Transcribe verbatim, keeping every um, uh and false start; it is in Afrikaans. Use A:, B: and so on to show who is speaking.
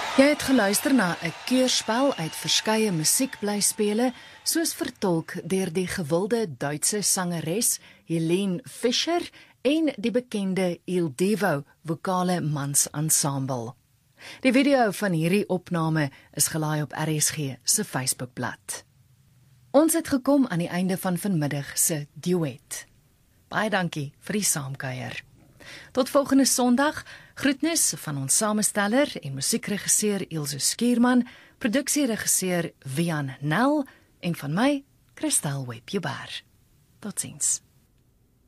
A: Jy het geluister na 'n keurspel uit verskeie musiekblyspele, soos vertolk deur die gewilde Duitse sangeres Helene Fischer en die bekende Il Divo vokale mansensemble. Die video van hierdie opname is gelaai op R S G se Facebookblad. Ons het gekom aan die einde van vanmiddag se duet. Baie dankie vir die saamkuier. Tot volgende Sondag, groetnis van ons samesteller en musiekregisseur Ilse Skierman, produksieregisseur Wian Nel en van my, Christel Webber. Totsiens.